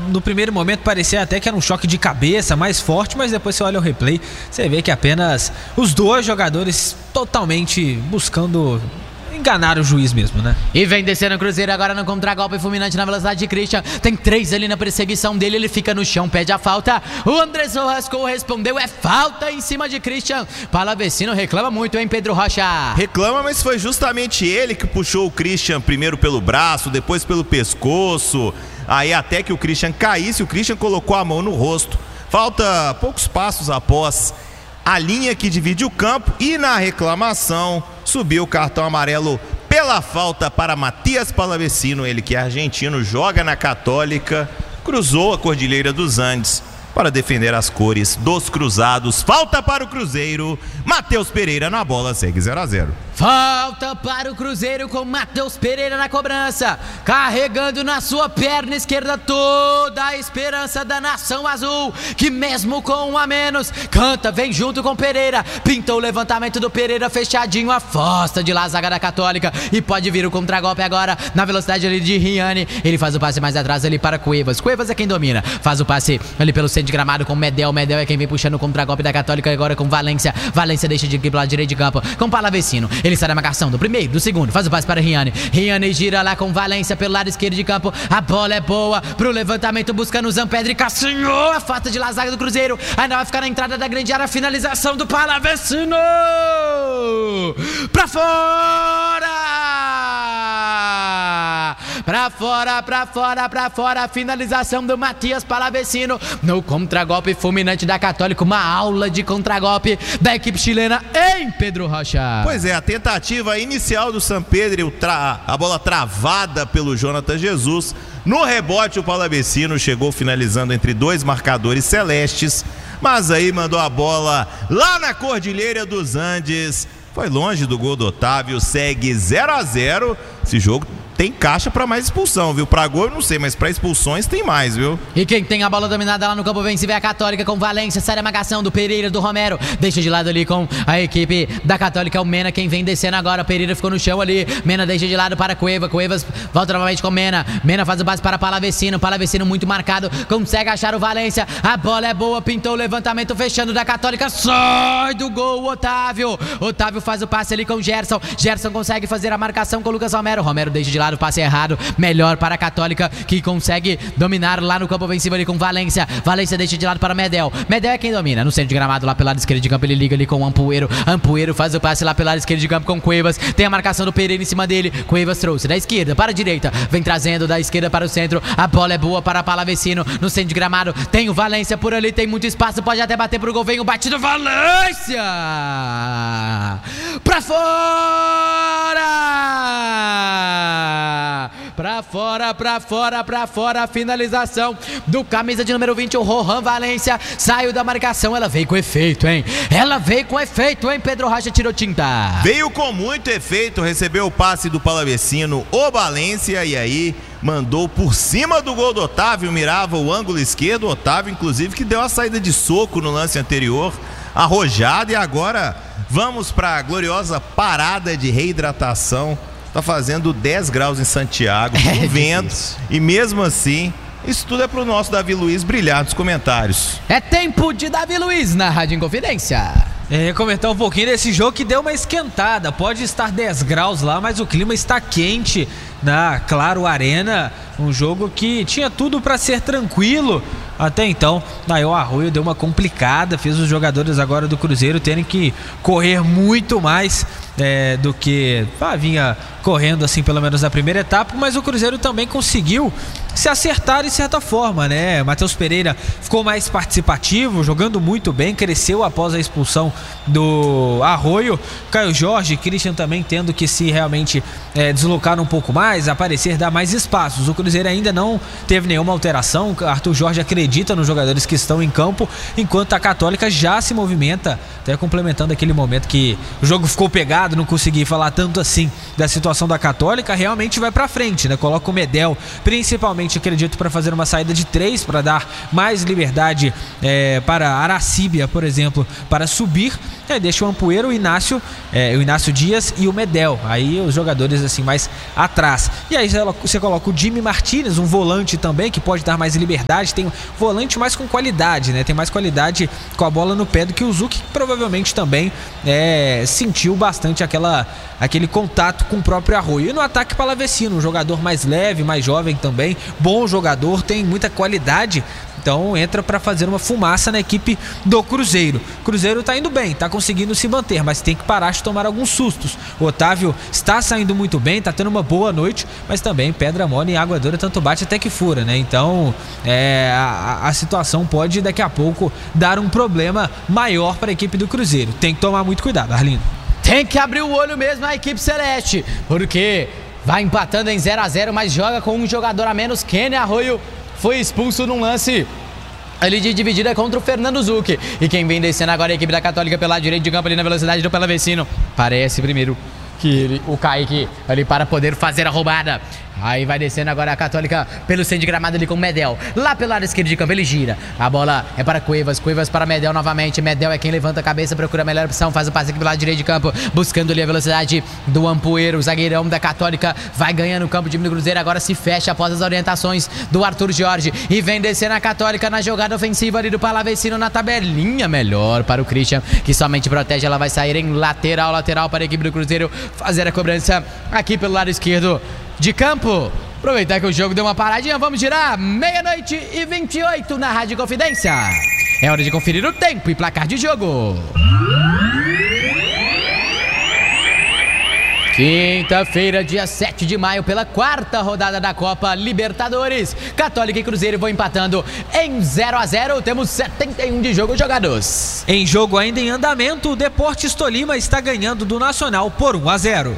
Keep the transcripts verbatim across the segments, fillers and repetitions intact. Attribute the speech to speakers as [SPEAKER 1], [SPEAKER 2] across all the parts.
[SPEAKER 1] no primeiro momento parecia até que era um choque de cabeça mais forte, mas depois você olha o replay, você vê que apenas os dois jogadores totalmente buscando enganar o juiz mesmo, né?
[SPEAKER 2] E vem descendo o Cruzeiro agora no contragolpe fulminante na velocidade de Christian. Tem três ali na perseguição dele, ele fica no chão, pede a falta. O Andrés Rojas correspondeu, é falta em cima de Christian. Palavecino reclama muito, hein, Pedro Rocha?
[SPEAKER 3] Reclama, mas foi justamente ele que puxou o Christian primeiro pelo braço, depois pelo pescoço. Aí até que o Christian caísse, o Christian colocou a mão no rosto. Falta poucos passos após a linha que divide o campo e na reclamação subiu o cartão amarelo pela falta para Matias Palavecino, ele que é argentino, joga na Católica, cruzou a Cordilheira dos Andes para defender as cores dos cruzados. Falta para o Cruzeiro, Matheus Pereira na bola, segue zero a zero.
[SPEAKER 2] Falta para o Cruzeiro com Matheus Pereira na cobrança, carregando na sua perna esquerda toda a esperança da nação azul, que mesmo com um a menos, canta, vem junto com Pereira, pintou o levantamento do Pereira fechadinho, afosta de lá a zaga da Católica e pode vir o contragolpe agora na velocidade ali de Riani. Ele faz o passe mais atrás ali para Cuevas, Cuevas é quem domina, faz o passe ali pelo centro de gramado com Medel, Medel é quem vem puxando o contragolpe da Católica agora com Valência, Valência deixa de ir pelo lado direito de campo com Palavecino. Ele sai da marcação do primeiro, do segundo, faz o passe para Riani. Riani gira lá com Valência pelo lado esquerdo de campo. A bola é boa pro levantamento, buscando o Zampedri. Cassinho, afasta de lá a zaga do Cruzeiro. Ainda vai ficar na entrada da grande área. Finalização do Palavecino pra fora! Pra fora, pra fora, pra fora. Finalização do Matias Palavecino no contragolpe fulminante da Católica. Uma aula de contragolpe da equipe chilena em Pedro Rocha.
[SPEAKER 3] Pois é, a tentativa inicial do Sampedri, tra... a bola travada pelo Jonathan Jesus. No rebote o Palavecino chegou finalizando entre dois marcadores celestes, mas aí mandou a bola lá na Cordilheira dos Andes. Foi longe do gol do Otávio, segue zero a zero. Esse jogo tem caixa pra mais expulsão, viu? Pra gol eu não sei, mas pra expulsões tem mais, viu?
[SPEAKER 2] E quem tem a bola dominada lá no campo vem se vê a Católica com Valência, sai a marcação do Pereira, do Romero, deixa de lado ali com a equipe da Católica, o Mena quem vem descendo agora, Pereira ficou no chão ali, Mena deixa de lado para Cueva, Cuevas volta novamente com Mena, Mena faz o passe para Palavecino, Palavecino muito marcado, consegue achar o Valência, a bola é boa, pintou o levantamento fechando da Católica, sai do gol o Otávio, Otávio faz o passe ali com o Gerson, Gerson consegue fazer a marcação com o Lucas Romero, Romero deixa de lado, o passe errado, melhor para a Católica que consegue dominar lá no campo ofensivo ali com Valência, Valência deixa de lado para Medel, Medel é quem domina, no centro de gramado lá pelo lado esquerdo de campo ele liga ali com o Ampuero, Ampuero faz o passe lá pelo lado esquerdo de campo com Cuevas, tem a marcação do Pereira em cima dele, Cuevas trouxe da esquerda para a direita, vem trazendo da esquerda para o centro, a bola é boa para Palavecino, no centro de gramado, tem o Valência por ali, tem muito espaço, pode até bater pro gol, vem o batido, Valência pra fora! Pra fora, pra fora, pra fora, a finalização do camisa de número vinte, o Rohan Valência, saiu da marcação, ela veio com efeito, hein? Ela veio com efeito, hein? Pedro Rocha tirou tinta.
[SPEAKER 3] Veio com muito efeito, recebeu o passe do Palavecino, o Valência, e aí mandou por cima do gol do Otávio, mirava o ângulo esquerdo, o Otávio inclusive que deu a saída de soco no lance anterior, arrojado, e agora vamos para a gloriosa parada de reidratação. Tá fazendo dez graus em Santiago, com é vento, difícil. E mesmo assim, isso tudo é pro nosso Davi Luiz brilhar nos comentários.
[SPEAKER 2] É tempo de Davi Luiz na Rádio Inconfidência.
[SPEAKER 1] É, comentar um pouquinho desse jogo que deu uma esquentada. Pode estar dez graus lá, mas o clima está quente na Claro Arena. Um jogo que tinha tudo para ser tranquilo. Até então, aí o Arroio deu uma complicada, fez os jogadores agora do Cruzeiro terem que correr muito mais é, do que ah, vinha correndo assim pelo menos na primeira etapa, mas o Cruzeiro também conseguiu se acertar de certa forma, né? Matheus Pereira ficou mais participativo, jogando muito bem, cresceu após a expulsão do Arroio. Caio Jorge e Christian também tendo que se realmente é, deslocar um pouco mais, aparecer, dar mais espaços. O Cruzeiro ainda não teve nenhuma alteração, Arthur Jorge acredita nos jogadores que estão em campo, enquanto a Católica já se movimenta, até complementando aquele momento que o jogo ficou pegado, não consegui falar tanto assim da situação da Católica, realmente vai pra frente, né? Coloca o Medel, principalmente acredito para fazer uma saída de três, para dar mais liberdade é, para Aracíbia, por exemplo, para subir, e aí deixa o Ampuero, o Inácio, é, o Inácio Dias e o Medel, aí os jogadores assim mais atrás. atrás. E aí você coloca o Jimmy Martinez, um volante também, que pode dar mais liberdade. Tem um volante mais com qualidade, né? Tem mais qualidade com a bola no pé do que o Zuc, que provavelmente também é, sentiu bastante aquela, aquele contato com o próprio Arroio. E no ataque, Palavecino, um jogador mais leve, mais jovem também, bom jogador, tem muita qualidade. Então entra para fazer uma fumaça na equipe do Cruzeiro. Cruzeiro tá indo bem, tá conseguindo se manter, mas tem que parar de tomar alguns sustos. O Otávio está saindo muito bem, tá tendo uma boa noite, mas também pedra mole em água dura, tanto bate até que fura, né? Então é, a, a situação pode daqui a pouco dar um problema maior para a equipe do Cruzeiro. Tem que tomar muito cuidado, Arlindo.
[SPEAKER 2] Tem que abrir o olho mesmo a equipe celeste, porque vai empatando em zero a zero, mas joga com um jogador a menos. Kenny Arroio foi expulso num lance ali de dividida contra o Fernando Zuc. E quem vem descendo agora é a equipe da Católica pela direita de campo ali na velocidade do Palavecino. Parece primeiro que ele, o Kaique ali para poder fazer a roubada. Aí vai descendo agora a Católica pelo centro de gramado ali com o Medel. Lá pelo lado esquerdo de campo ele gira. A bola é para Cuevas. Cuevas para Medel novamente. Medel é quem levanta a cabeça, procura a melhor opção. Faz o passe aqui pelo lado direito de campo, buscando ali a velocidade do Ampoeiro. O zagueirão da Católica vai ganhando o campo. O time do Cruzeiro agora se fecha após as orientações do Arthur Jorge. E vem descendo a Católica na jogada ofensiva ali do Palavecino na tabelinha. Melhor para o Christian, que somente protege. Ela vai sair em lateral, lateral para a equipe do Cruzeiro fazer a cobrança aqui pelo lado esquerdo de campo. Aproveitar que o jogo deu uma paradinha, vamos girar. Meia-noite e vinte e oito na Rádio Confidência. É hora de conferir o tempo e placar de jogo. Quinta-feira, dia sete de maio, pela quarta rodada da Copa Libertadores. Católica e Cruzeiro vão empatando em zero a zero. Temos setenta e um de jogo jogados.
[SPEAKER 1] Em jogo ainda em andamento, o Deportes Tolima está ganhando do Nacional por um a zero.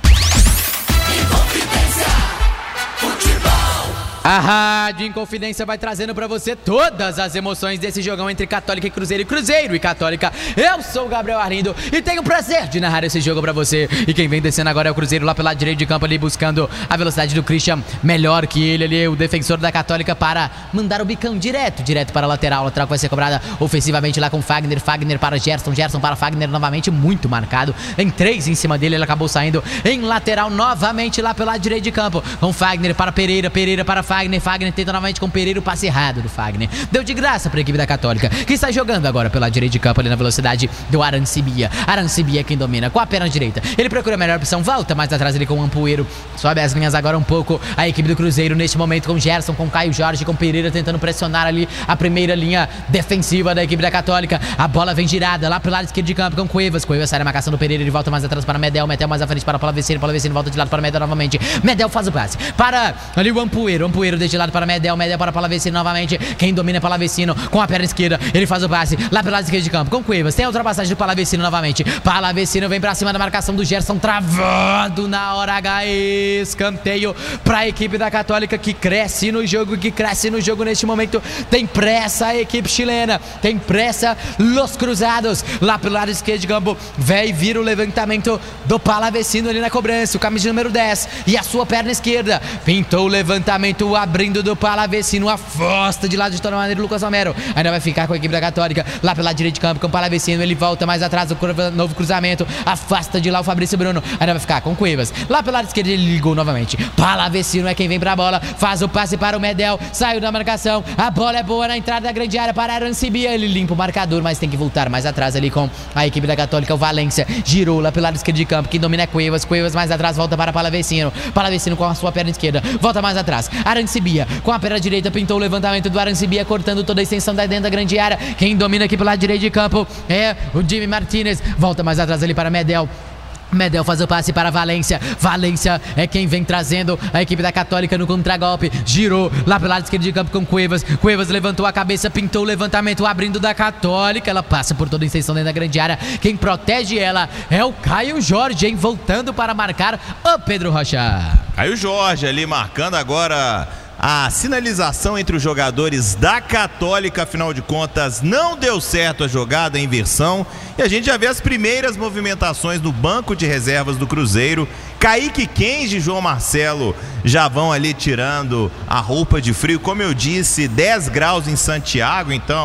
[SPEAKER 2] A Rádio Inconfidência vai trazendo pra você todas as emoções desse jogão entre Católica e Cruzeiro, e Cruzeiro e Católica. Eu sou o Gabriel Arlindo e tenho o prazer de narrar esse jogo pra você. E quem vem descendo agora é o Cruzeiro lá pelo lado direito de campo ali, buscando a velocidade do Christian. Melhor que ele ali, o defensor da Católica, para mandar o bicão direto, direto para a lateral. Lateral que vai ser cobrada ofensivamente lá com Fagner. Fagner para Gerson, Gerson para Fagner novamente, muito marcado. Em três em cima dele, ele acabou saindo em lateral novamente lá pelo lado direito de campo. Com Fagner para Pereira, Pereira para Fagner. Fagner, Fagner tenta novamente com o Pereira, o passe errado do Fagner. Deu de graça para a equipe da Católica, que está jogando agora pela direita de campo ali na velocidade do Arancibia. Arancibia é quem domina com a perna direita. Ele procura a melhor opção, volta mais atrás ali com o Ampoeiro. Sobe as linhas agora um pouco a equipe do Cruzeiro neste momento com Gerson, com Caio Jorge, com Pereira tentando pressionar ali a primeira linha defensiva da equipe da Católica. A bola vem girada lá pelo lado esquerdo de campo com Cuevas. Cuevas sai na marcação do Pereira, ele volta mais atrás para Medel. Medel mais à frente para Palavecino. Palavecino volta de lado para Medel novamente. Medel faz o passe para ali o Ampoeiro. Ampoeiro deste lado para Medel, Medel para Palavecino novamente. Quem domina é Palavecino com a perna esquerda. Ele faz o passe lá pelo lado esquerdo de campo com Cuevas. Tem a ultrapassagem do Palavecino novamente. Palavecino vem pra cima da marcação do Gerson, travado na hora H. Escanteio pra equipe da Católica, que cresce no jogo, que cresce no jogo neste momento. Tem pressa a equipe chilena, tem pressa Los Cruzados. Lá pelo lado esquerdo de campo, vai vir o levantamento do Palavecino ali na cobrança. O camisa número dez e a sua perna esquerda. Pintou o levantamento, abrindo do Palavecino, afosta de lado de toda maneira Lucas Romero. Ainda vai ficar com a equipe da Católica lá pela direita de campo com o Palavecino. Ele volta mais atrás do novo cruzamento, afasta de lá o Fabrício Bruno. Ainda vai ficar com Cuevas lá pelo lado esquerdo. Ele ligou novamente. Palavecino é quem vem pra bola, faz o passe para o Medel, saiu da marcação. A bola é boa na entrada da grande área para Arancibia. Ele limpa o marcador, mas tem que voltar mais atrás ali com a equipe da Católica. O Valência girou lá pelo lado esquerdo de campo. Quem domina é Cuevas. Cuevas mais atrás, volta para Palavecino. Palavecino com a sua perna esquerda, volta mais atrás. Arancibia com a perna direita, pintou o levantamento do Arancibia, cortando toda a extensão da dentro da grande área. Quem domina aqui pelo lado direito de campo é o Jimmy Martinez. Volta mais atrás ali para Medel. Medel faz o passe para Valência. Valência é quem vem trazendo a equipe da Católica no contragolpe. Girou lá pelo lado esquerdo de campo com Cuevas. Cuevas levantou a cabeça, pintou o levantamento, abrindo da Católica. Ela passa por toda a extensão dentro da grande área. Quem protege ela é o Caio Jorge, hein? Voltando para marcar o Pedro Rocha.
[SPEAKER 3] Caio Jorge ali marcando agora a sinalização entre os jogadores da Católica. Afinal de contas, não deu certo a jogada, a inversão, e a gente já vê as primeiras movimentações no banco de reservas do Cruzeiro. Kaique Kenji e João Marcelo já vão ali tirando a roupa de frio. Como eu disse, dez graus em Santiago, então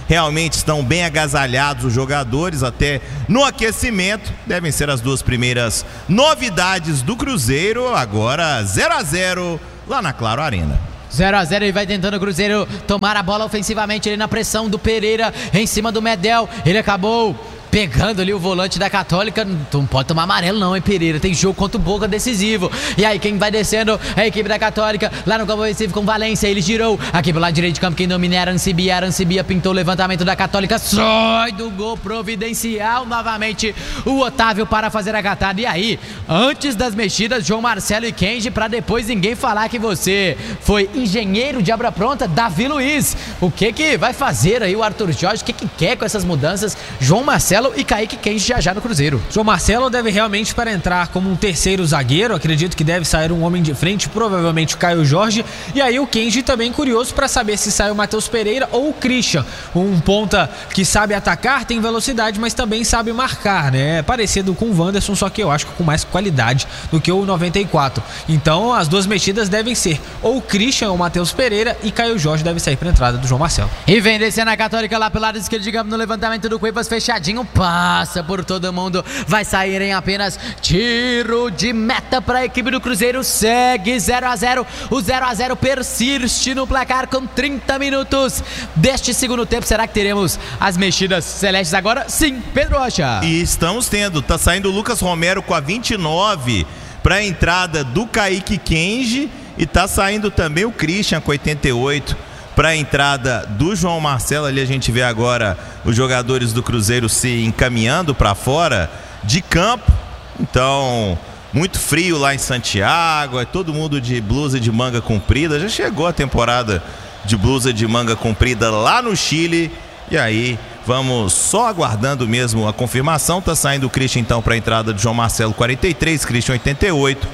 [SPEAKER 3] realmente estão bem agasalhados os jogadores, até no aquecimento. Devem ser as duas primeiras novidades do Cruzeiro. Agora zero a zero lá na Claro Arena.
[SPEAKER 2] zero a zero, ele vai tentando o Cruzeiro tomar a bola ofensivamente ali na pressão do Pereira em cima do Medel. Ele acabou pegando ali o volante da Católica. Não pode tomar amarelo não, hein, Pereira? Tem jogo contra o Boca decisivo. E aí quem vai descendo é a equipe da Católica lá no campo ofensivo com Valência. Ele girou aqui pro lado direito de campo. Quem domina é Arancibia. Arancibia pintou o levantamento da Católica. Sai do gol providencial novamente o Otávio para fazer a catada. E aí, antes das mexidas, João Marcelo e Kenji, para depois ninguém falar que você foi engenheiro de obra pronta, Davi Luiz. O que que vai fazer aí o Arthur Jorge? O que que quer com essas mudanças? João Marcelo e Kaique Kenji já já no Cruzeiro.
[SPEAKER 1] João Marcelo deve realmente para entrar como um terceiro zagueiro. Acredito que deve sair um homem de frente, provavelmente o Caio Jorge. E aí o Kenji também curioso para saber se sai o Matheus Pereira ou o Christian. Um ponta que sabe atacar, tem velocidade, mas também sabe marcar, né? É parecido com o Wanderson, só que eu acho que com mais qualidade do que o noventa e quatro. Então as duas mexidas devem ser ou o Christian ou o Matheus Pereira, e Caio Jorge deve sair para a entrada do João Marcelo.
[SPEAKER 2] E vem descendo a Católica lá pelo lado esquerdo, digamos, no levantamento do Cuevas, fechadinho, passa por todo mundo, vai sair em apenas tiro de meta para a equipe do Cruzeiro. Segue zero a zero, o zero a zero persiste no placar com trinta minutos deste segundo tempo. Será que teremos as mexidas celestes agora? Sim, Pedro Rocha.
[SPEAKER 3] E estamos tendo, tá saindo o Lucas Romero com a vinte e nove para a entrada do Kaique Kenji, e tá saindo também o Christian com oitenta e oito para a entrada do João Marcelo. Ali a gente vê agora os jogadores do Cruzeiro se encaminhando para fora de campo. Então, muito frio lá em Santiago, é todo mundo de blusa de manga comprida. Já chegou a temporada de blusa de manga comprida lá no Chile. E aí, vamos só aguardando mesmo a confirmação. Tá saindo o Christian então para a entrada do João Marcelo, quarenta e três, Christian oitenta e oito.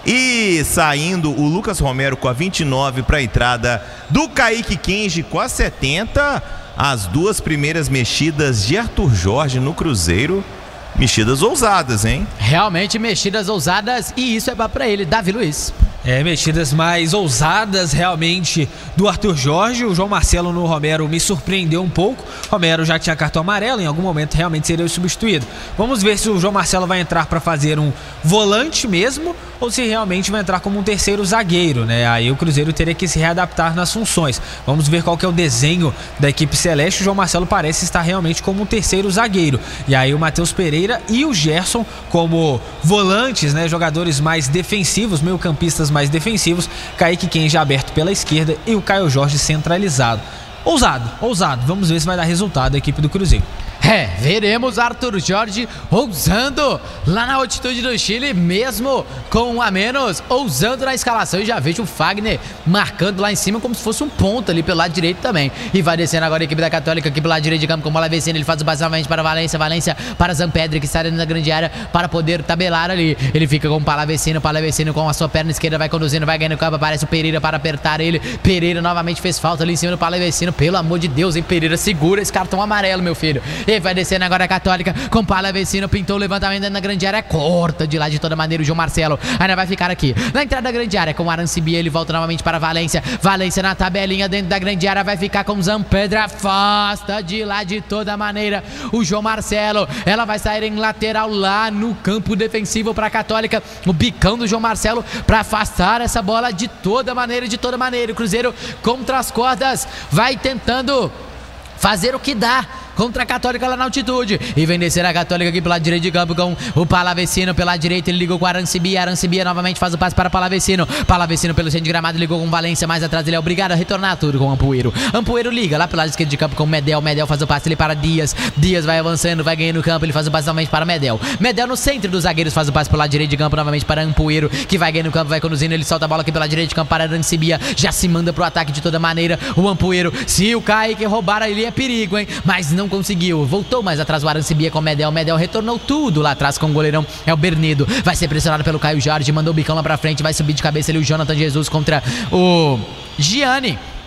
[SPEAKER 3] E saindo o Lucas Romero com a vinte e nove para a entrada do Kaique Kenji com a setenta. As duas primeiras mexidas de Arthur Jorge no Cruzeiro. Mexidas ousadas, hein?
[SPEAKER 2] Realmente mexidas ousadas, e isso é para ele, Davi Luiz.
[SPEAKER 1] É, mexidas mais ousadas realmente do Arthur Jorge. O João Marcelo no Romero me surpreendeu um pouco. Romero já tinha cartão amarelo, em algum momento realmente seria substituído. Vamos ver se o João Marcelo vai entrar para fazer um volante mesmo, ou se realmente vai entrar como um terceiro zagueiro, né? Aí o Cruzeiro teria que se readaptar nas funções. Vamos ver qual que é o desenho da equipe celeste. O João Marcelo parece estar realmente como um terceiro zagueiro. E aí o Matheus Pereira e o Gerson como volantes, né? Jogadores mais defensivos, meio-campistas mais defensivos. Kaique Kenji aberto pela esquerda e o Caio Jorge centralizado. Ousado, ousado. Vamos ver se vai dar resultado a equipe do Cruzeiro.
[SPEAKER 2] É, veremos Arthur Jorge ousando lá na altitude do Chile, mesmo com um a menos, ousando na escalação. E já vejo o Fagner marcando lá em cima como se fosse um ponto ali pelo lado direito também. E vai descendo agora a equipe da Católica aqui pelo lado direito de campo com bola vencendo. Ele faz o basicamente para Valência, Valência para Zampedri, que está dentro da grande área para poder tabelar ali. Ele fica com o Palavecino, Palavecino com a sua perna esquerda, vai conduzindo, vai ganhando campo, aparece o Pereira para apertar ele. Pereira novamente fez falta ali em cima do Palavecino. Pelo amor de Deus, hein, Pereira, segura esse cartão amarelo, meu filho. E vai descendo agora a Católica com Palavecino, pintou o levantamento dentro da grande área, corta de lá de toda maneira o João Marcelo, ainda vai ficar aqui na entrada da grande área com o Arancibia. Ele volta novamente para Valência, Valência na tabelinha dentro da grande área, vai ficar com o Zampedri, afasta de lá de toda maneira o João Marcelo. Ela vai sair em lateral lá no campo defensivo para a Católica, o bicão do João Marcelo para afastar essa bola de toda maneira, de toda maneira. O Cruzeiro contra as cordas vai tentando fazer o que dá contra a Católica lá na altitude. E vem descer a Católica aqui pelo lado direito de campo com o Palavecino pela direita. Ele ligou com o Arancibia. Arancibia novamente faz o passe para Palavecino. Palavecino pelo centro de gramado, ligou com o Valência. Mais atrás ele é obrigado a retornar tudo com o Ampuero. Ampuero liga lá pelo lado esquerdo de campo com o Medel. Medel faz o passe ali para Dias. Dias vai avançando, vai ganhando o campo. Ele faz o passe novamente para Medel. Medel no centro dos zagueiros faz o passe pelo lado direito de campo novamente para Ampuero, que vai ganhando o campo, vai conduzindo. Ele solta a bola aqui pela direita de campo para Arancibia. Já se manda pro ataque de toda maneira o Ampuero. Se o Kaique roubar ali é perigo, hein? Mas não conseguiu. Voltou mais atrás o Arancibia com o Medel. Medel retornou tudo lá atrás com o goleirão. É o Bernedo. Vai ser pressionado pelo Caio Jorge. Mandou o bicão lá pra frente. Vai subir de cabeça ali o Jonathan Jesus contra o Gianni.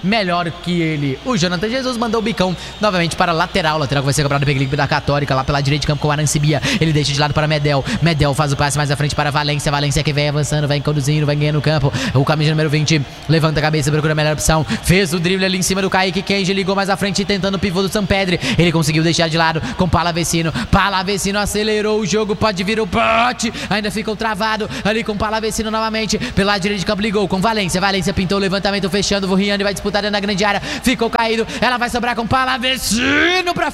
[SPEAKER 2] melhor que ele. O Jonathan Jesus mandou o bicão novamente para a lateral. Lateral que vai ser cobrado pela equipe da Católica, lá pela direita de campo com o Arancibia. Ele deixa de lado para Medel. Medel faz o passe mais à frente para Valência. Valência que vem avançando, vai conduzindo, vai ganhando o campo. O camisa número vinte levanta a cabeça, procura a melhor opção. Fez o drible ali em cima do Kaique Kenji, ligou mais à frente tentando o pivô do Sampedri. Ele conseguiu deixar de lado com Palavecino. Palavecino acelerou o jogo, pode vir o bote. Ainda ficou travado ali com Palavecino novamente. Pela direita de campo ligou com Valência. Valência pintou o levantamento fechando. O Riane vai disputar dentro da grande área. Ficou caído. Ela vai sobrar com Palavecino pra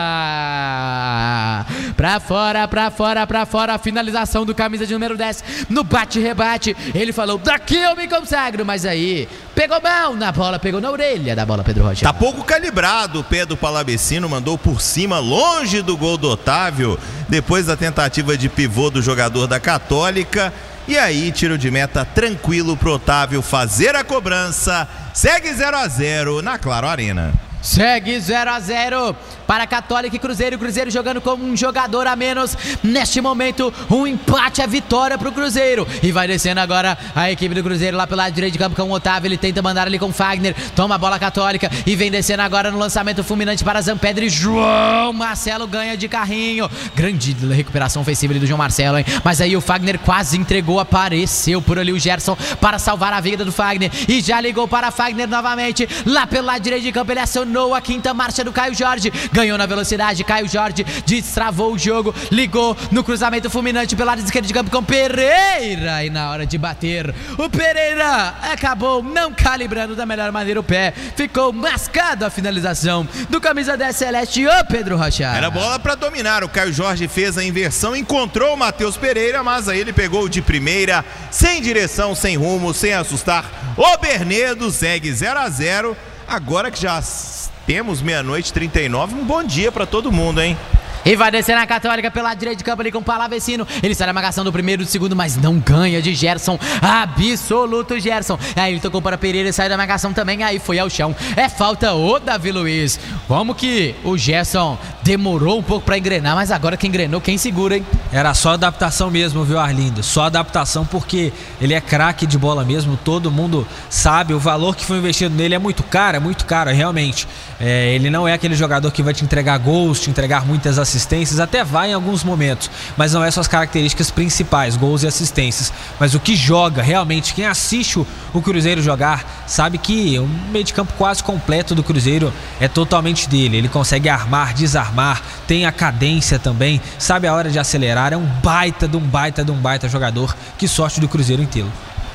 [SPEAKER 2] fora. Pra fora, pra fora, pra fora. A finalização do camisa de número dez no bate-rebate. Ele falou: daqui eu me consagro. Mas aí pegou mal na bola, pegou na orelha da bola, Pedro Rocha.
[SPEAKER 3] Tá pouco calibrado o pé do Palavecino, mandou por cima, longe do gol do Otávio, depois da tentativa de pivô do jogador da Católica. E aí, tiro de meta tranquilo pro Otávio fazer a cobrança. Segue zero a zero na Claro Arena.
[SPEAKER 2] Segue zero a zero para Católica e Cruzeiro. Cruzeiro jogando com um jogador a menos. Neste momento, um empate, a vitória pro Cruzeiro. E vai descendo agora a equipe do Cruzeiro lá pelo lado direito de campo com o Otávio. Ele tenta mandar ali com o Fagner. Toma a bola Católica e vem descendo agora no lançamento fulminante para Zampedri. João Marcelo ganha de carrinho. Grande recuperação ofensiva ali do João Marcelo, hein? Mas aí o Fagner quase entregou. Apareceu por ali o Gerson para salvar a vida do Fagner. E já ligou para Fagner novamente. Lá pelo lado direito de campo ele acionou a quinta marcha do Caio Jorge. Ganhou na velocidade, Caio Jorge destravou o jogo, ligou no cruzamento fulminante pelo lado esquerdo de campo com Pereira. E na hora de bater, o Pereira acabou não calibrando da melhor maneira o pé. Ficou mascado a finalização do camisa dez Celeste, ô Pedro Rocha.
[SPEAKER 3] Era bola pra dominar, o Caio Jorge fez a inversão, encontrou o Matheus Pereira, mas aí ele pegou de primeira, sem direção, sem rumo, sem assustar o Bernedo. Segue zero a zero. Agora que já temos meia-noite e trinta e nove, um bom dia pra todo mundo, hein?
[SPEAKER 2] E vai descer na Católica pela direita de campo ali com o Palavecino. Ele sai da marcação do primeiro e do segundo, mas não ganha de Gerson. Absoluto Gerson. Aí ele tocou para Pereira e saiu da marcação também. Aí foi ao chão. É falta o Davi Luiz. Como que o Gerson demorou um pouco para engrenar, mas agora que engrenou, quem segura, hein?
[SPEAKER 1] Era só adaptação mesmo, viu, Arlindo? Só adaptação, porque ele é craque de bola mesmo. Todo mundo sabe. O valor que foi investido nele é muito caro, é muito caro, realmente. É, ele não é aquele jogador que vai te entregar gols, te entregar muitas assistências. assistências, até vai em alguns momentos, mas não é só as características principais, gols e assistências, mas o que joga realmente, quem assiste o, o Cruzeiro jogar, sabe que o meio de campo quase completo do Cruzeiro é totalmente dele. Ele consegue armar, desarmar, tem a cadência também, sabe a hora de acelerar, é um baita de um baita de um baita jogador. Que sorte do Cruzeiro inteiro.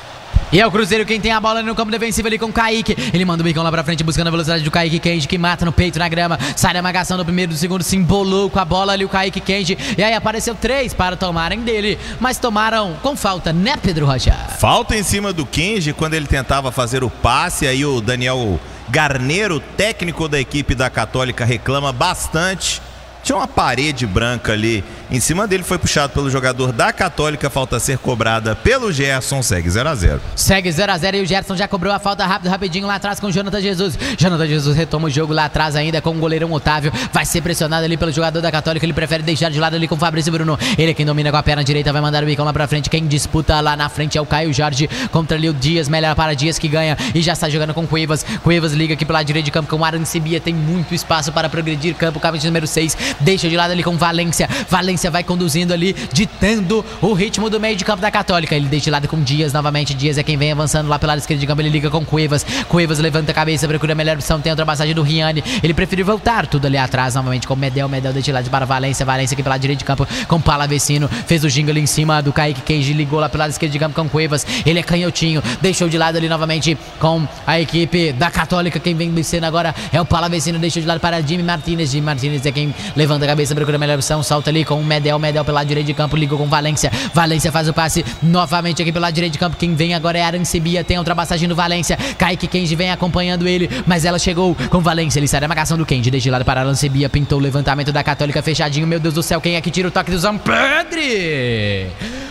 [SPEAKER 2] E é o Cruzeiro quem tem a bola no campo defensivo ali com o Kaique. Ele manda o bicão lá pra frente buscando a velocidade do Kaique Kenji, que mata no peito, na grama. Sai da marcação do primeiro e do segundo, se embolou com a bola ali o Kaique Kenji. E aí apareceu três para tomarem dele, mas tomaram com falta, né, Pedro Rocha?
[SPEAKER 3] Falta em cima do Kenji quando ele tentava fazer o passe. Aí o Daniel Garneiro, técnico da equipe da Católica, reclama bastante. Tinha uma parede branca ali em cima dele, foi puxado pelo jogador da Católica, falta a ser cobrada pelo Gerson. Segue zero a zero.
[SPEAKER 2] Segue zero a zero e o Gerson já cobrou a falta rápido, rapidinho lá atrás com o Jonathan Jesus. Jonathan Jesus retoma o jogo lá atrás ainda com o goleirão Otávio, vai ser pressionado ali pelo jogador da Católica, ele prefere deixar de lado ali com o Fabrício Bruno. Ele é quem domina com a perna direita, vai mandar o bicão lá pra frente, quem disputa lá na frente é o Caio Jorge contra ali o Dias, melhor para Dias que ganha e já está jogando com o Cuevas. Cuevas liga aqui pela direita de campo com o Arancibia, tem muito espaço para progredir campo, camisa número seis, deixa de lado ali com Valência. Valência vai conduzindo ali, ditando o ritmo do meio de campo da Católica. Ele deixa de lado com Dias novamente. Dias é quem vem avançando lá pela lado esquerdo de campo. Ele liga com Cuevas. Cuevas levanta a cabeça, procura a melhor opção. Tem a ultrapassagem do Riane. Ele preferiu voltar tudo ali atrás novamente com Medel. Medel deixa de lado para Valência. Valência aqui pela direita de campo com Palavecino. Fez o jingle ali em cima do Kaique Kenji. Ligou lá pela lado esquerdo de campo com Cuevas. Ele é canhotinho. Deixou de lado ali novamente com a equipe da Católica. Quem vem vencendo agora é o Palavecino. Deixou de lado para Jimmy Martinez. Jimmy Martinez é quem levanta a cabeça, procura a melhor opção. Salta ali com o Medel. Medel pela direita de campo. Ligou com Valência. Valência faz o passe novamente aqui pela direita de campo. Quem vem agora é Arancibia. Tem a ultrapassagem do Valência. Kaique Kenji vem acompanhando ele, mas ela chegou com Valência. Ele sai da marcação do Kenji. Deixa de lado para Arancibia. Pintou o levantamento da Católica fechadinho. Meu Deus do céu, quem é que tira o toque do Zampedri?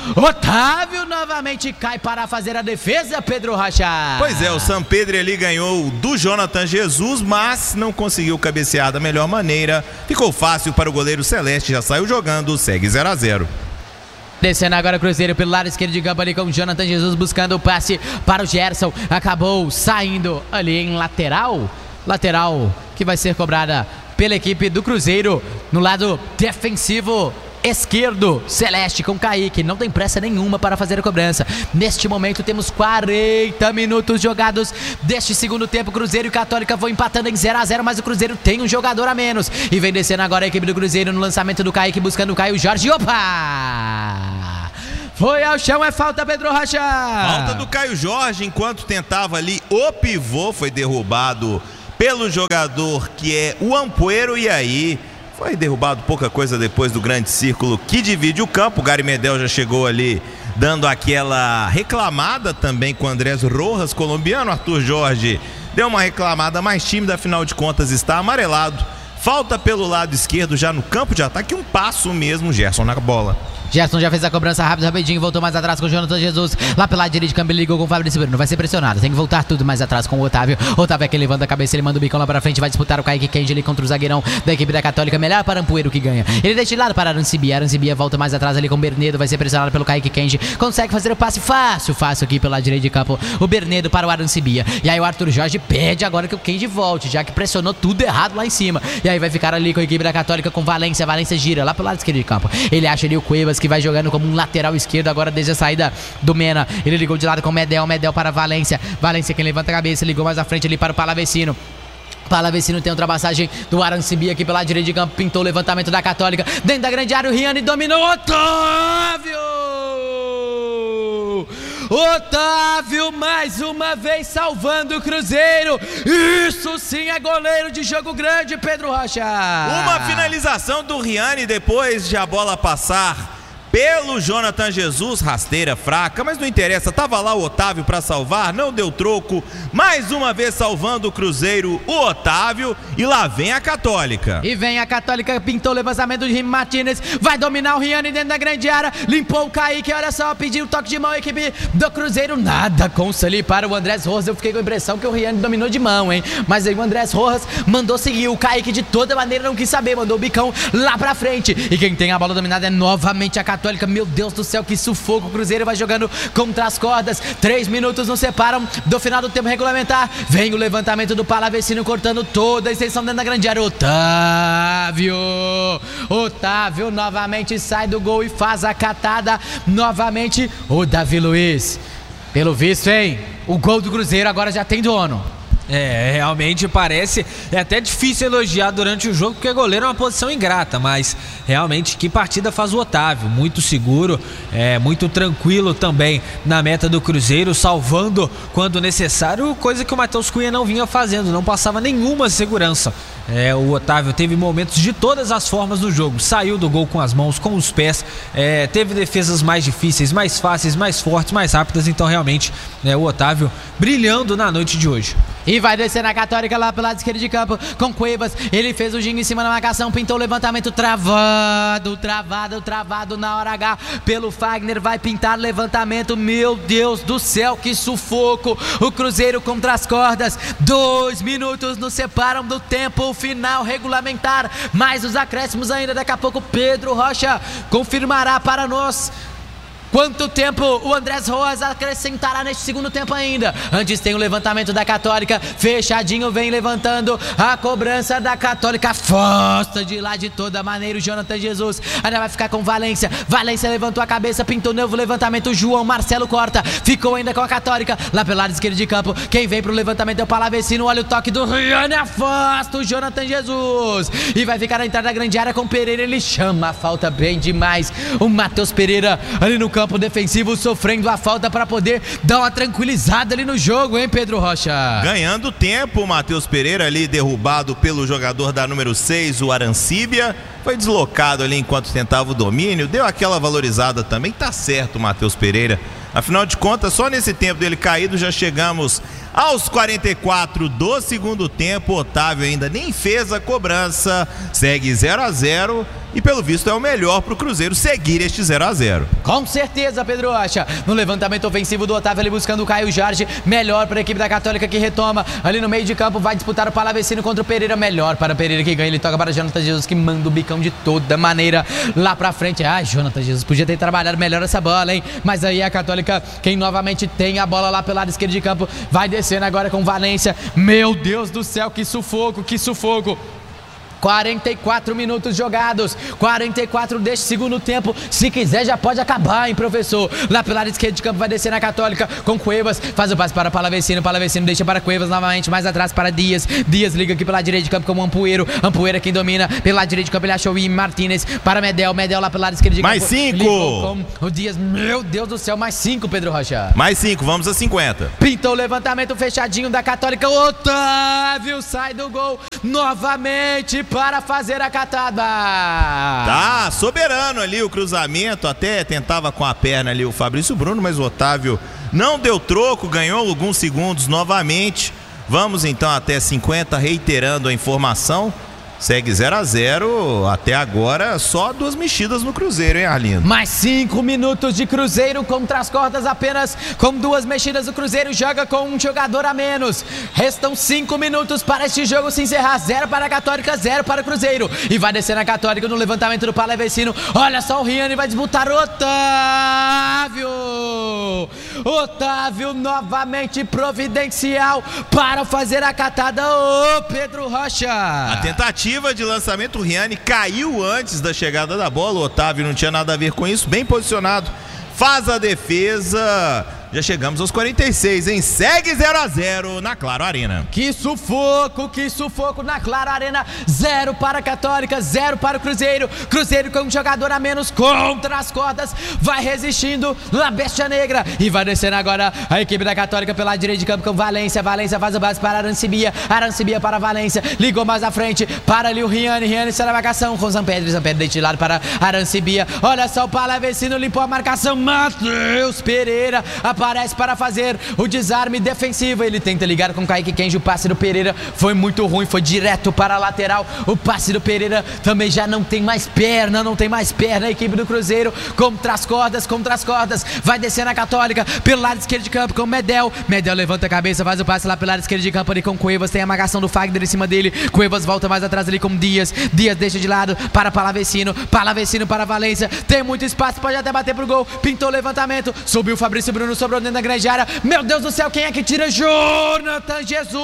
[SPEAKER 2] Otávio novamente cai para fazer a defesa, Pedro Rocha.
[SPEAKER 3] Pois é, o Sampedri ali ganhou do Jonathan Jesus, mas não conseguiu cabecear da melhor maneira. Ficou fácil para o goleiro Celeste, já saiu jogando, segue zero a zero.
[SPEAKER 2] Descendo agora o Cruzeiro pelo lado esquerdo de campo ali com o Jonathan Jesus buscando o passe para o Gerson. Acabou saindo ali em lateral. Lateral que vai ser cobrada pela equipe do Cruzeiro no lado defensivo esquerdo, Celeste com Kaique, não tem pressa nenhuma para fazer a cobrança. Neste momento temos quarenta minutos jogados deste segundo tempo. Cruzeiro e Católica vão empatando em zero a zero, mas o Cruzeiro tem um jogador a menos. E vem descendo agora a equipe do Cruzeiro no lançamento do Kaique, buscando o Caio Jorge. Opa! Foi ao chão, é falta, Pedro Rocha.
[SPEAKER 3] Falta do Caio Jorge, enquanto tentava ali o pivô, foi derrubado pelo jogador que é o Ampuero, e aí foi derrubado pouca coisa depois do grande círculo que divide o campo. O Gary Medel já chegou ali dando aquela reclamada também com o Andrés Rojas, colombiano. Arthur Jorge deu uma reclamada mais tímida, afinal de contas está amarelado. Falta pelo lado esquerdo já no campo de ataque, um passo mesmo, Gerson na bola.
[SPEAKER 2] Gerson já fez a cobrança rápido, rapidinho, voltou mais atrás com o Jonathan Jesus. Lá pela direita de câmbio, ele ligou com o Fabrício Bruno. Vai ser pressionado, tem que voltar tudo mais atrás com o Otávio. Otávio é que levanta a cabeça, ele manda o bicão lá pra frente. Vai disputar o Kaique Kenji ali contra o zagueirão da equipe da Católica. Melhor para Ampuero que ganha. Ele deixa de lado para Arancibia. Arancibia volta mais atrás ali com o Bernedo. Vai ser pressionado pelo Kaique Kenji. Consegue fazer o passe fácil, fácil aqui pela direita de campo. O Bernedo para o Arancibia. E aí o Arthur Jorge pede agora que o Kenji volte, já que pressionou tudo errado lá em cima. E aí vai ficar ali com a equipe da Católica com Valência. Valência gira lá pelo lado esquerdo de campo. Ele acha ali o Cuevas que vai jogando como um lateral esquerdo agora desde a saída do Mena. Ele ligou de lado com o Medel, Medel para Valência. Valência quem levanta a cabeça, ligou mais à frente ali para o Palavecino. Palavecino tem ultrapassagem do Arancibia aqui pela direita de campo, pintou o levantamento da Católica. Dentro da grande área o Riani dominou. Otávio! Otávio mais uma vez salvando o Cruzeiro. Isso sim é goleiro de jogo grande, Pedro Rocha.
[SPEAKER 3] Uma finalização do Riani depois de a bola passar pelo Jonathan Jesus, rasteira fraca, mas não interessa, tava lá o Otávio para salvar, não deu troco, mais uma vez salvando o Cruzeiro, o Otávio, e lá vem a Católica.
[SPEAKER 2] E vem a Católica, pintou o levantamento do Remy Martinez, vai dominar o Riani dentro da grande área, limpou o Kaique, olha só, pediu o toque de mão a equipe do Cruzeiro, nada consta ali para o Andrés Rojas. Eu fiquei com a impressão que o Riani dominou de mão, hein, mas aí o Andrés Rojas mandou seguir, o Kaique de toda maneira não quis saber, mandou o bicão lá pra frente, e quem tem a bola dominada é novamente a Católica. Meu Deus do céu, que sufoco, o Cruzeiro vai jogando contra as cordas, três minutos nos separam do final do tempo regulamentar. Vem o levantamento do Palavecino cortando toda a extensão dentro da grande área. Otávio Otávio novamente sai do gol e faz a catada novamente o Davi Luiz. Pelo visto, hein, o gol do Cruzeiro agora já tem dono.
[SPEAKER 1] É, realmente parece, é até difícil elogiar durante o jogo, porque goleiro é uma posição ingrata, mas realmente que partida faz o Otávio, muito seguro, é, muito tranquilo também na meta do Cruzeiro, salvando quando necessário, coisa que o Matheus Cunha não vinha fazendo, não passava nenhuma segurança. É, o Otávio teve momentos de todas as formas do jogo, saiu do gol com as mãos, com os pés, é, teve defesas mais difíceis, mais fáceis, mais fortes, mais rápidas, então realmente é, o Otávio brilhando na noite de hoje.
[SPEAKER 2] E vai descer na Católica lá pelo lado esquerdo de campo com Cuevas. Ele fez o gingo em cima da marcação, pintou o levantamento travado, travado, travado na hora H pelo Fagner. Vai pintar levantamento. Meu Deus do céu, que sufoco. O Cruzeiro contra as cordas. Dois minutos nos separam do tempo final regulamentar. Mais os acréscimos ainda. Daqui a pouco Pedro Rocha confirmará para nós quanto tempo o Andrés Rojas acrescentará neste segundo tempo ainda. Antes tem o levantamento da Católica. Fechadinho, vem levantando a cobrança da Católica. Afasta de lá de toda maneira o Jonathan Jesus. Ainda vai ficar com Valência. Valência levantou a cabeça, pintou novo levantamento. João Marcelo corta. Ficou ainda com a Católica. Lá pelo lado esquerdo de campo. Quem vem pro levantamento é o Palavecino. Olha o toque do Riani. Afasta o Jonathan Jesus. E vai ficar na entrada da grande área com o Pereira. Ele chama a falta bem demais. O Matheus Pereira ali no campo defensivo sofrendo a falta para poder dar uma tranquilizada ali no jogo, hein, Pedro Rocha?
[SPEAKER 3] Ganhando tempo, o Matheus Pereira ali derrubado pelo jogador da número seis, o Arancibia, foi deslocado ali enquanto tentava o domínio, deu aquela valorizada também, tá certo o Matheus Pereira, afinal de contas só nesse tempo dele caído já chegamos aos quarenta e quatro do segundo tempo. Otávio ainda nem fez a cobrança, segue zero a zero e pelo visto é o melhor para o Cruzeiro seguir este zero a zero.
[SPEAKER 2] Com certeza, Pedro Rocha. No levantamento ofensivo do Otávio ali buscando o Caio Jorge, melhor para a equipe da Católica que retoma ali no meio de campo, vai disputar o Palavecino contra o Pereira, melhor para o Pereira que ganha, ele toca para Jonathan Jesus que manda o bicão de toda maneira lá pra frente. Ai, Jonathan Jesus podia ter trabalhado melhor essa bola, hein? Mas aí a Católica, quem novamente tem a bola lá pelo lado esquerdo de campo, vai descendo agora com Valência. Meu Deus do céu, que sufoco, que sufoco. quarenta e quatro minutos jogados, quarenta e quatro deste segundo tempo. Se quiser já pode acabar, hein, professor? Lá pelo lado esquerdo de campo vai descer na Católica com Cuevas, faz o passe para Palavecino, Palavecino deixa para Cuevas novamente, mais atrás para Dias, Dias liga aqui pela direita de campo com o Ampuero, Ampuero quem domina pela direita de campo, ele achou o Martínez para Medel, Medel lá pelo lado esquerdo de campo.
[SPEAKER 3] Mais cinco!
[SPEAKER 2] Com o Dias, meu Deus do céu, mais cinco, Pedro Rocha.
[SPEAKER 3] Mais cinco, vamos a cinquenta.
[SPEAKER 2] Pintou o levantamento fechadinho da Católica, Otávio sai do gol novamente para fazer a catada.
[SPEAKER 3] Tá soberano ali o cruzamento, até tentava com a perna ali o Fabrício Bruno, mas o Otávio não deu troco, ganhou alguns segundos novamente. Vamos então até cinquenta, reiterando a informação. Segue zero a zero, até agora só duas mexidas no Cruzeiro, hein, Arlindo?
[SPEAKER 2] Mais cinco minutos de Cruzeiro contra as cordas, apenas com duas mexidas. O Cruzeiro joga com um jogador a menos. Restam cinco minutos para este jogo se encerrar. Zero para a Católica, zero para o Cruzeiro. E vai descer na Católica no levantamento do Palavecino. Olha só o Riane, vai disputar Otávio. Otávio novamente providencial para fazer a catada. Ô, Pedro Rocha.
[SPEAKER 3] A tentativa de lançamento, o Riane caiu antes da chegada da bola, o Otávio não tinha nada a ver com isso, bem posicionado, faz a defesa. Já chegamos aos quarenta e seis, hein? Segue zero a zero na Claro Arena.
[SPEAKER 2] Que sufoco, que sufoco na Claro Arena. Zero para a Católica, zero para o Cruzeiro. Cruzeiro com um jogador a menos contra as cordas. Vai resistindo La Bestia Negra. E vai descendo agora a equipe da Católica pela direita de campo com Valência. Valência faz o base para Arancibia. Arancibia para Valência. Ligou mais à frente para ali o Riane. Riane sai na marcação com Zampedri. Zampedri de lado para Arancibia. Olha só o Palavecino limpou a marcação. Matheus Pereira aparece para fazer o desarme defensivo. Ele tenta ligar com o Kaique Kenji. O passe do Pereira foi muito ruim, foi direto para a lateral. O passe do Pereira também já não tem mais perna, não tem mais perna. A equipe do Cruzeiro contra as cordas, contra as cordas. Vai descer na Católica pelo lado esquerdo de campo com Medel. Medel levanta a cabeça, faz o passe lá pelo lado esquerdo de campo ali com Cuevas. Tem a marcação do Fagner em cima dele. Cuevas volta mais atrás ali com Dias. Dias deixa de lado para Palavecino. Palavecino para Valência. Tem muito espaço, pode até bater pro gol. Pintou o levantamento. Subiu o Fabrício Bruno, sobrou dentro da grande área. Meu Deus do céu, quem é que tira? Jonathan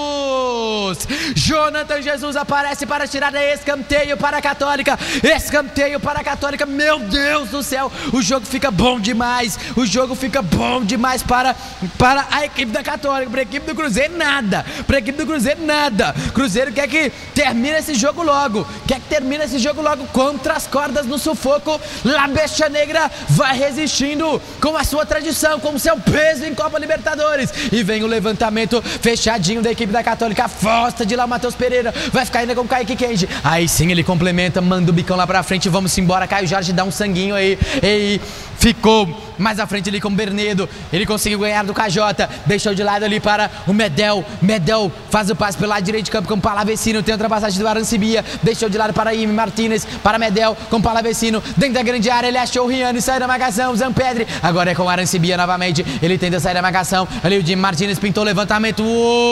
[SPEAKER 2] Jesus. Jonathan Jesus aparece para tirar a escanteio para a Católica. Escanteio para a Católica. Meu Deus do céu, o jogo fica bom demais. O jogo fica bom demais para, para a equipe da Católica. Para a equipe do Cruzeiro, nada. Para a equipe do Cruzeiro, nada. Cruzeiro quer que termine esse jogo logo. Quer que termine esse jogo logo contra as cordas no sufoco. La Bestia Negra vai resistindo com a sua tradição, com o seu peso em Copa Libertadores. E vem o levantamento fechadinho da equipe da Católica. Afosta de lá o Matheus Pereira. Vai ficar ainda com o Kaique Kenji. Aí sim ele complementa, manda o bicão lá pra frente. Vamos embora. Caio Jorge dá um sanguinho aí. E ficou mais à frente ali com o Bernedo. Ele conseguiu ganhar do K J. Deixou de lado ali para o Medel. Medel faz o passe pelo lado direito de campo com o Palavecino. Tem a ultrapassagem do Arancibia. Deixou de lado para Ime Martínez. Para Medel com o Palavecino. Dentro da grande área ele achou o Riane. Sai da marcação. Zampedri. Agora é com o Arancibia novamente. Ele tenta sair da marcação. Ali o Jim Martínez pintou o levantamento.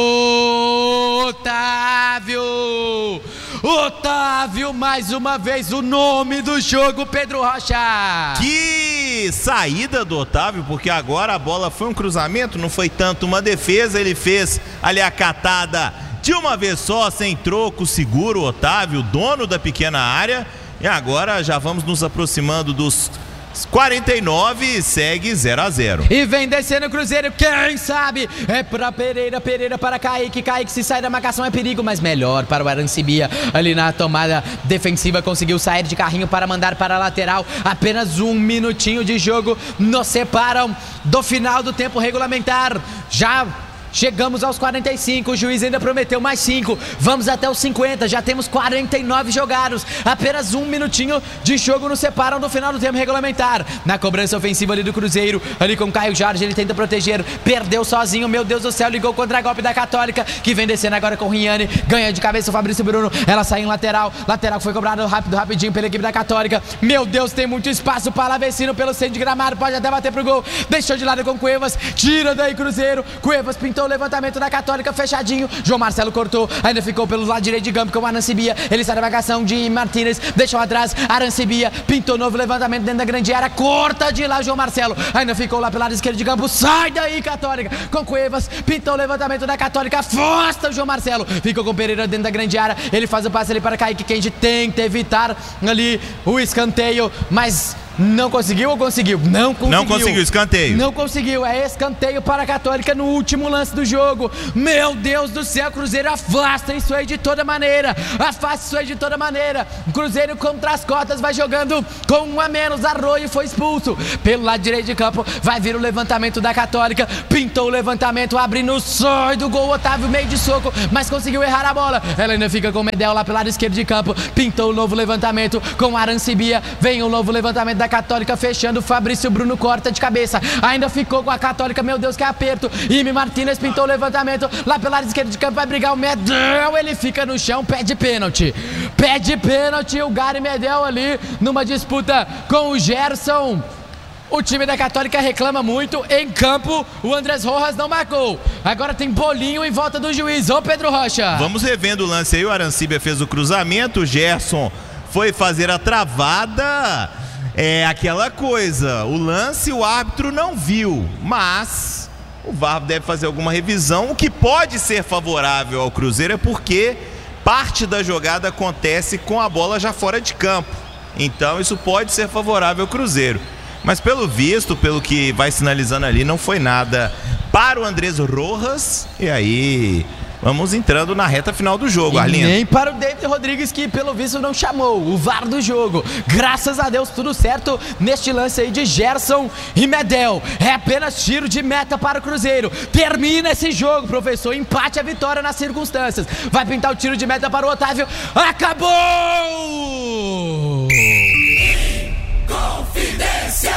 [SPEAKER 2] Otávio! Otávio, mais uma vez o nome do jogo, Pedro Rocha.
[SPEAKER 3] Que saída do Otávio, porque agora a bola foi um cruzamento, não foi tanto uma defesa. Ele fez ali a catada de uma vez só, sem troco, seguro. Otávio, dono da pequena área. E agora já vamos nos aproximando dos quarenta e nove, segue zero a zero.
[SPEAKER 2] E vem descendo o Cruzeiro, quem sabe? É para Pereira, Pereira para Kaique. Kaique, se sai da marcação é perigo, mas melhor para o Arancibia. Ali na tomada defensiva conseguiu sair de carrinho para mandar para a lateral. Apenas um minutinho de jogo nos separam do final do tempo regulamentar. Já Chegamos aos quarenta e cinco, o juiz ainda prometeu mais cinco. Vamos até os cinquenta, já temos quarenta e nove jogados. Apenas um minutinho de jogo nos separam do final do tempo regulamentar. Na cobrança ofensiva ali do Cruzeiro, ali com o Caio Jorge, ele tenta proteger, perdeu sozinho, meu Deus do céu, ligou contra golpe da Católica, que vem descendo agora com o Riane, ganha de cabeça o Fabrício Bruno, ela sai em lateral, lateral foi cobrado rápido, rapidinho pela equipe da Católica. Meu Deus, tem muito espaço para Lavecino pelo centro de gramado, pode até bater pro gol, deixou de lado com o Cuevas, tira daí Cruzeiro, Cuevas pintou o levantamento da Católica fechadinho, João Marcelo cortou, ainda ficou pelo lado direito de campo com o Arancibia, ele sai da marcação de Martínez, deixou atrás, Arancibia, pintou novo levantamento dentro da grande área, corta de lá João Marcelo, ainda ficou lá pelo lado esquerdo de campo, sai daí Católica, com Cuevas, pintou o levantamento da Católica, afasta o João Marcelo, ficou com o Pereira dentro da grande área, ele faz o passe ali para Kaique Kendi, tenta evitar ali o escanteio, mas não conseguiu ou conseguiu? Não conseguiu.
[SPEAKER 3] Não conseguiu, escanteio.
[SPEAKER 2] Não conseguiu, é escanteio para a Católica no último lance do jogo. Meu Deus do céu, Cruzeiro afasta isso aí de toda maneira. Afasta isso aí de toda maneira. Cruzeiro contra as cotas, vai jogando com um a menos. Arroio foi expulso. Pelo lado direito de campo, vai vir o levantamento da Católica. Pintou o levantamento, abrindo o sonho do gol. Otávio meio de soco, mas conseguiu errar a bola. Ela ainda fica com o Medel lá pelo lado esquerdo de campo. Pintou o novo levantamento com Arancibia. Vem o novo levantamento da Católica fechando, Fabrício Bruno corta de cabeça, ainda ficou com a Católica, meu Deus que aperto, Ime Martínez pintou o levantamento, lá pelo lado esquerdo de campo vai brigar o Medel, ele fica no chão, pede pênalti, pede pênalti, o Gary Medel ali, numa disputa com o Gerson. O time da Católica reclama muito, em campo o Andrés Rojas não marcou, agora tem bolinho em volta do juiz, ô Pedro Rocha.
[SPEAKER 3] Vamos revendo o lance aí, o Arancibia fez o cruzamento, o Gerson foi fazer a travada. É aquela coisa, o lance o árbitro não viu, mas o V A R deve fazer alguma revisão. O que pode ser favorável ao Cruzeiro é porque parte da jogada acontece com a bola já fora de campo. Então isso pode ser favorável ao Cruzeiro. Mas pelo visto, pelo que vai sinalizando ali, não foi nada para o Andrés Rojas. E aí vamos entrando na reta final do jogo,
[SPEAKER 2] e
[SPEAKER 3] Arlindo.
[SPEAKER 2] Nem para o David Rodrigues, que pelo visto não chamou o V A R do jogo. Graças a Deus, tudo certo neste lance aí de Gerson e Medel. É apenas tiro de meta para o Cruzeiro. Termina esse jogo, professor. Empate a vitória nas circunstâncias. Vai pintar o tiro de meta para o Otávio. Acabou! Confidência!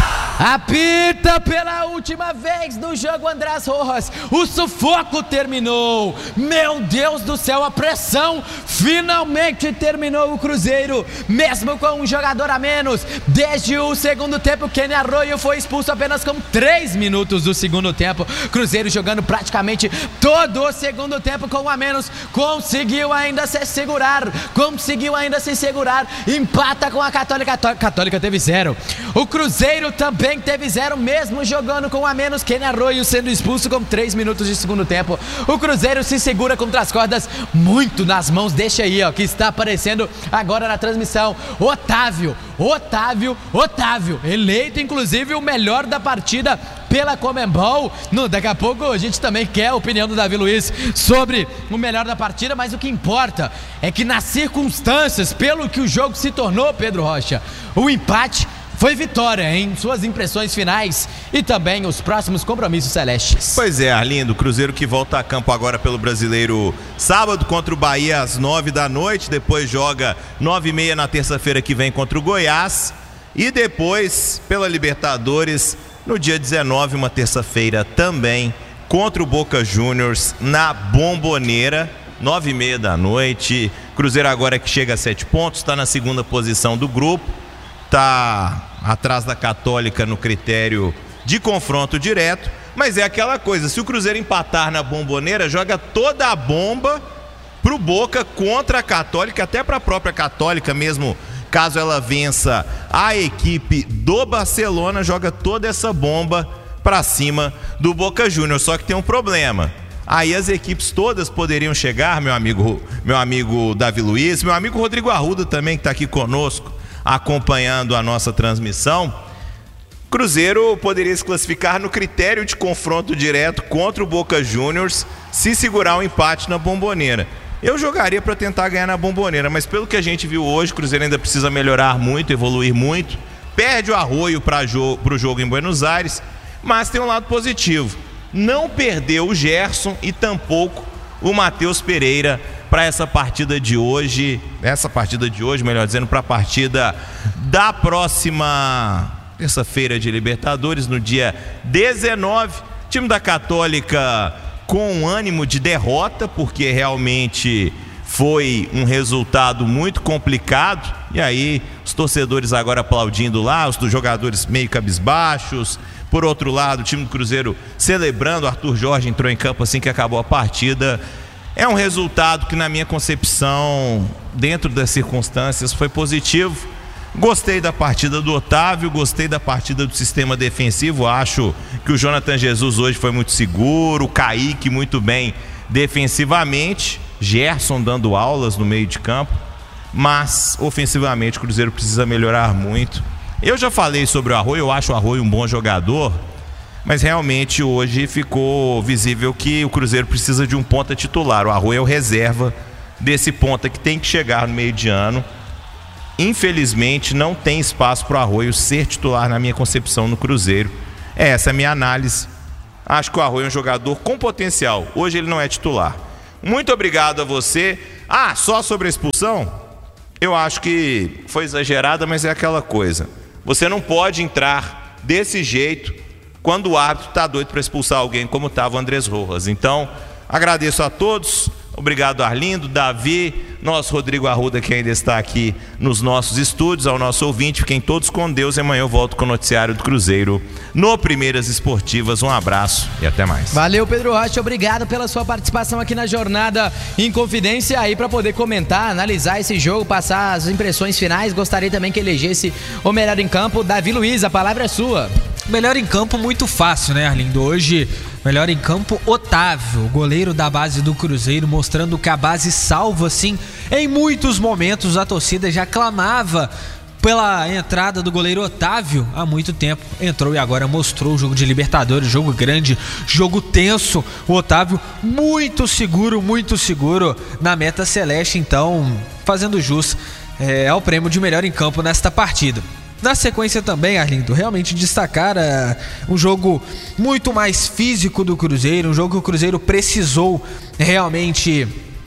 [SPEAKER 2] Apita pela última vez no jogo Andrés Rojas. O sufoco terminou. Meu Deus do céu, a pressão finalmente terminou. O Cruzeiro, mesmo com um jogador a menos, desde o segundo tempo, Kenny Arroyo foi expulso apenas com três minutos do segundo tempo. Cruzeiro jogando praticamente todo o segundo tempo com um a menos, conseguiu ainda se segurar, conseguiu ainda se segurar, empata com a Católica. A Católica teve zero. O Cruzeiro também teve zero, mesmo jogando com um a menos, Kenny Arroyo sendo expulso com três minutos de segundo tempo. O Cruzeiro se segura contra as cordas, muito nas mãos, deixa aí, ó, que está aparecendo agora na transmissão. Otávio, Otávio, Otávio, eleito inclusive o melhor da partida pela Conmebol. No, daqui a pouco a gente também quer a opinião do Davi Luiz sobre o melhor da partida, mas o que importa é que nas circunstâncias, pelo que o jogo se tornou, Pedro Rocha, o empate foi vitória, em suas impressões finais e também os próximos compromissos celestes.
[SPEAKER 3] Pois é, Arlindo, Cruzeiro que volta a campo agora pelo Brasileiro sábado contra o Bahia às nove da noite, depois joga nove e meia na terça-feira que vem contra o Goiás e depois pela Libertadores no dia dezenove, uma terça-feira também, contra o Boca Juniors na Bombonera, nove e meia da noite. Cruzeiro agora que chega a sete pontos, está na segunda posição do grupo, está atrás da Católica no critério de confronto direto, mas é aquela coisa, se o Cruzeiro empatar na Bombonera, joga toda a bomba pro Boca contra a Católica, até para a própria Católica mesmo, caso ela vença a equipe do Barcelona, joga toda essa bomba para cima do Boca Juniors. Só que tem um problema, aí as equipes todas poderiam chegar, meu amigo, meu amigo Davi Luiz, meu amigo Rodrigo Arruda também, que está aqui conosco acompanhando a nossa transmissão. Cruzeiro poderia se classificar no critério de confronto direto contra o Boca Juniors se segurar um empate na Bombonera. Eu jogaria para tentar ganhar na Bombonera, mas pelo que a gente viu hoje, o Cruzeiro ainda precisa melhorar muito, evoluir muito, perde o Arroio para jo- o jogo em Buenos Aires, mas tem um lado positivo. não perdeu o Gerson e tampouco o Matheus Pereira para essa partida de hoje, essa partida de hoje, melhor dizendo, para a partida da próxima terça-feira de Libertadores, no dia dezenove. Time da Católica com um ânimo de derrota, porque realmente foi um resultado muito complicado. E aí, os torcedores agora aplaudindo lá, os jogadores meio cabisbaixos. Por outro lado, o time do Cruzeiro celebrando. Arthur Jorge entrou em campo assim que acabou a partida. É um resultado que, na minha concepção, dentro das circunstâncias, foi positivo. Gostei da partida do Otávio, gostei da partida do sistema defensivo. Acho que o Jonathan Jesus hoje foi muito seguro, o Kaique muito bem defensivamente, Gerson dando aulas no meio de campo, mas ofensivamente o Cruzeiro precisa melhorar muito. Eu já falei sobre o Arroio, eu acho o Arroio um bom jogador, mas realmente hoje ficou visível que o Cruzeiro precisa de um ponta titular. O Arroio é o reserva desse ponta que tem que chegar no meio de ano. Infelizmente não tem espaço para o Arroio ser titular, na minha concepção, no Cruzeiro. Essa é a minha análise. Acho que o Arroio é um jogador com potencial. Hoje ele não é titular. Muito obrigado a você. Ah, só sobre a expulsão? Eu acho que foi exagerada, mas é aquela coisa. Você não pode entrar desse jeito quando o árbitro está doido para expulsar alguém, como estava o Andrés Rojas. Então, agradeço a todos. Obrigado, Arlindo, Davi, nosso Rodrigo Arruda, que ainda está aqui nos nossos estúdios, ao nosso ouvinte. Fiquem todos com Deus e amanhã eu volto com o noticiário do Cruzeiro no Primeiras Esportivas. Um abraço e até mais.
[SPEAKER 2] Valeu, Pedro Rocha, obrigado pela sua participação aqui na Jornada em Confidência, aí para poder comentar, analisar esse jogo, passar as impressões finais. Gostaria também que elegesse o melhor em campo. Davi Luiz, a palavra é sua.
[SPEAKER 1] Melhor em campo muito fácil, né, Arlindo? Hoje, melhor em campo, Otávio, goleiro da base do Cruzeiro, mostrando que a base salva, sim. Em muitos momentos a torcida já clamava pela entrada do goleiro Otávio há muito tempo. Entrou e agora mostrou o jogo de Libertadores, jogo grande, jogo tenso. O Otávio muito seguro, muito seguro na meta celeste, então fazendo jus é, ao prêmio de melhor em campo nesta partida. Na sequência também, Arlindo, realmente destacar uh, um jogo muito mais físico do Cruzeiro, um jogo que o Cruzeiro precisou realmente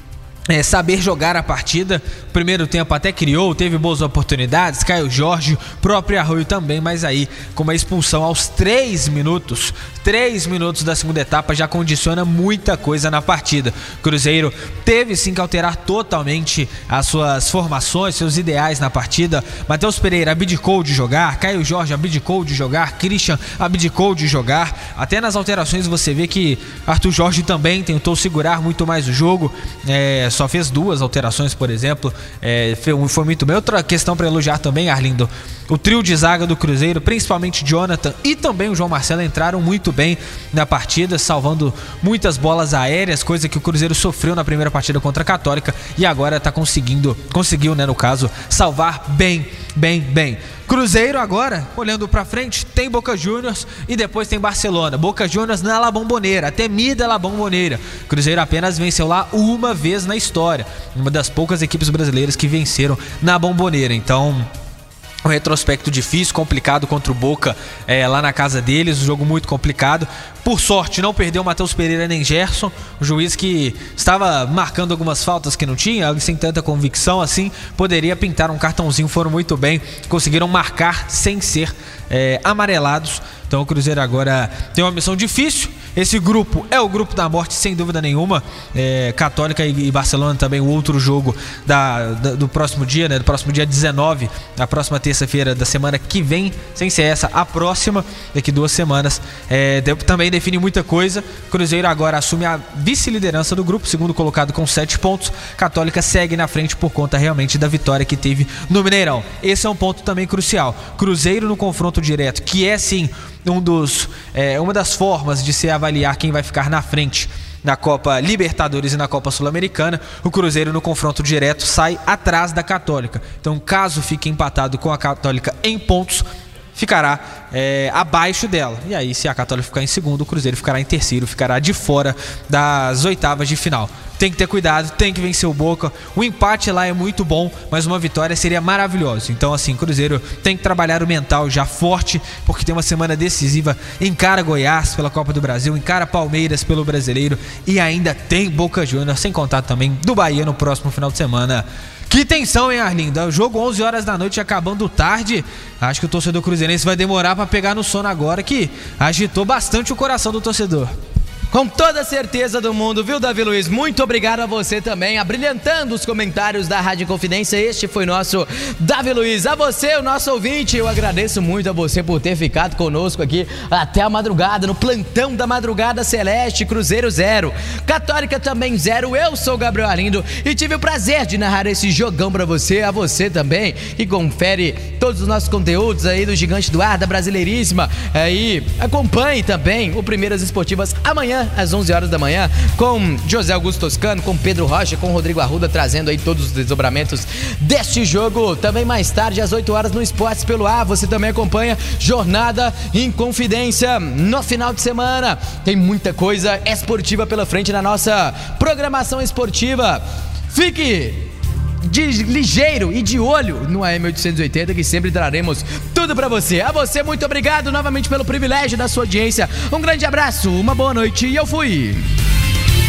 [SPEAKER 1] é, saber jogar a partida. Primeiro tempo até criou, teve boas oportunidades, Caio Jorge, próprio Arroio também, mas aí com uma expulsão aos três minutos, três minutos da segunda etapa já condiciona muita coisa na partida. Cruzeiro teve sim que alterar totalmente as suas formações, seus ideais na partida. Matheus Pereira abdicou de jogar, Caio Jorge abdicou de jogar, Christian abdicou de jogar. Até nas alterações você vê que Arthur Jorge também tentou segurar muito mais o jogo, é, só fez duas alterações, por exemplo. É, foi muito bem. Outra questão para elogiar também, Arlindo, o trio de zaga do Cruzeiro, principalmente Jonathan e também o João Marcelo, entraram muito bem na partida, salvando muitas bolas aéreas, coisa que o Cruzeiro sofreu na primeira partida contra a Católica e agora está conseguindo, conseguiu, né, no caso, salvar bem, bem, bem. Cruzeiro agora, olhando pra frente, tem Boca Juniors e depois tem Barcelona. Boca Juniors na La Bombonera, temida La Bombonera. Cruzeiro apenas venceu lá uma vez na história, uma das poucas equipes brasileiras que venceram na Bombonera. Então, um retrospecto difícil, complicado contra o Boca é, lá na casa deles, um jogo muito complicado. Por sorte, não perdeu Matheus Pereira nem Gerson, o juiz que estava marcando algumas faltas que não tinha, sem tanta convicção assim, poderia pintar um cartãozinho, foram muito bem, conseguiram marcar sem ser é, amarelados. Então o Cruzeiro agora tem uma missão difícil. Esse grupo é o grupo da morte, sem dúvida nenhuma. É, Católica e Barcelona também, o outro jogo da, da, do próximo dia, né? Do próximo dia dezenove, na próxima terça-feira da semana que vem, sem ser essa, a próxima, daqui duas semanas. É, também define muita coisa. Cruzeiro agora assume a vice-liderança do grupo, segundo colocado com sete pontos. Católica segue na frente por conta realmente da vitória que teve no Mineirão. Esse é um ponto também crucial. Cruzeiro no confronto direto, que é sim um dos, é, uma das formas de se avaliar quem vai ficar na frente na Copa Libertadores e na Copa Sul-Americana. O Cruzeiro no confronto direto sai atrás da Católica. Então, caso fique empatado com a Católica em pontos, ficará é, abaixo dela. E aí, se a Católica ficar em segundo, o Cruzeiro ficará em terceiro, ficará de fora das oitavas de final. tem que ter cuidado, tem que vencer o Boca. O empate lá é muito bom, mas uma vitória seria maravilhosa. Então, assim, Cruzeiro tem que trabalhar o mental já forte, porque tem uma semana decisiva. Encara Goiás pela Copa do Brasil, encara Palmeiras pelo Brasileiro e ainda tem Boca Juniors, sem contar também do Bahia no próximo final de semana. Que tensão, hein, Arlindo? O jogo onze horas da noite, acabando tarde. Acho que o torcedor cruzeirense vai demorar para pegar no sono agora, que agitou bastante o coração do torcedor.
[SPEAKER 2] Com toda a certeza do mundo, viu, Davi Luiz? Muito obrigado a você também, abrilhantando os comentários da Rádio Confidência. Este foi nosso Davi Luiz. A você, o nosso ouvinte, eu agradeço muito a você por ter ficado conosco aqui até a madrugada, no plantão da Madrugada Celeste. Cruzeiro zero, Católica também zero. Eu sou o Gabriel Arlindo e tive o prazer de narrar esse jogão pra você. A você também, que confere todos os nossos conteúdos aí do Gigante do Ar, da Brasileiríssima. Aí, acompanhe também o Primeiras Esportivas amanhã às onze horas da manhã, com José Augusto Toscano, com Pedro Rocha, com Rodrigo Arruda, trazendo aí todos os desdobramentos deste jogo. Também mais tarde, às oito horas, no Esportes pelo Ar, você também acompanha Jornada em Confidência. No final de semana, tem muita coisa esportiva pela frente na nossa programação esportiva. Fique de ligeiro e de olho no A M oitocentos e oitenta, que sempre traremos tudo pra você. A você, muito obrigado novamente pelo privilégio da sua audiência. Um grande abraço, uma boa noite e eu fui!